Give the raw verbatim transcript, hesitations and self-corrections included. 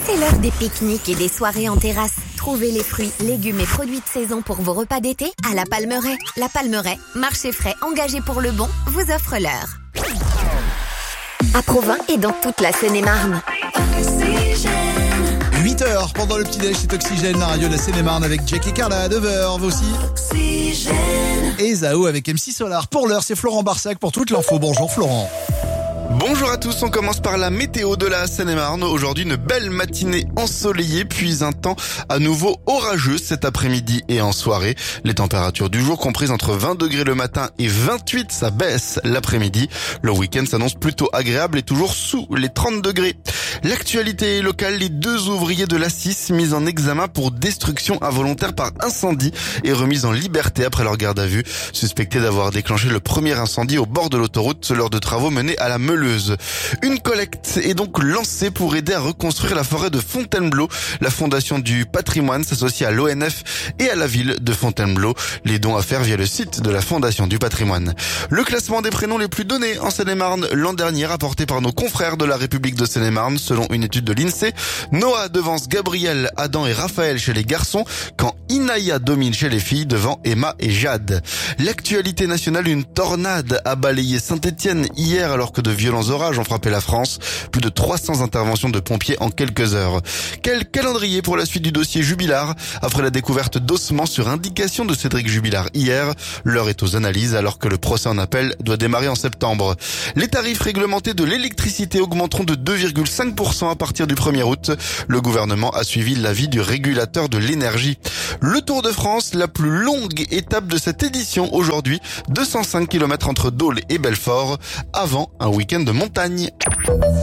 C'est l'heure des pique-niques et des soirées en terrasse. Trouvez les fruits, légumes et produits de saison pour vos repas d'été à La Palmeraie. La Palmeraie, marché frais engagé pour le bon, vous offre l'heure. À Provins et dans toute la Seine-et-Marne. huit heures pendant le petit-déj, c'est Oxygène, la radio de la Seine-et-Marne avec Jack et Carla à neuf heures, vous aussi. Oxygène. Et Zao avec M C Solar. Pour l'heure, c'est Florent Barsac pour toute l'info. Bonjour Florent. Bonjour à tous, on commence par la météo de la Seine-et-Marne. Aujourd'hui, une belle matinée ensoleillée, puis un temps à nouveau orageux cet après-midi et en soirée. Les températures du jour comprises entre vingt degrés le matin et vingt-huit, ça baisse l'après-midi. Le week-end s'annonce plutôt agréable et toujours sous les trente degrés. L'actualité locale, les deux ouvriers de l'A six mis en examen pour destruction involontaire par incendie et remis en liberté après leur garde à vue, suspectés d'avoir déclenché le premier incendie au bord de l'autoroute lors de travaux menés à la Meuleuse. Une collecte est donc lancée pour aider à reconstruire la forêt de Fontainebleau. La Fondation du patrimoine s'associe à l'O N F et à la ville de Fontainebleau. Les dons à faire via le site de la Fondation du patrimoine. Le classement des prénoms les plus donnés en Seine-et-Marne l'an dernier, rapporté par nos confrères de la République de Seine-et-Marne, selon une étude de l'INSEE. Noah devance Gabriel, Adam et Raphaël chez les garçons, quand Inaya domine chez les filles devant Emma et Jade. L'actualité nationale, une tornade a balayé Saint-Étienne hier alors que de violents orages ont frappé la France. Plus de trois cents interventions de pompiers en quelques heures. Quel calendrier pour la suite du dossier Jubilard? Après la découverte d'ossements sur indication de Cédric Jubilard hier, l'heure est aux analyses alors que le procès en appel doit démarrer en septembre. Les tarifs réglementés de l'électricité augmenteront de deux virgule cinq pour cent à partir du premier août. Le gouvernement a suivi l'avis du régulateur de l'énergie. Le Tour de France, la plus longue étape de cette édition aujourd'hui, deux cent cinq kilomètres entre Dole et Belfort, avant un week-end de montagne.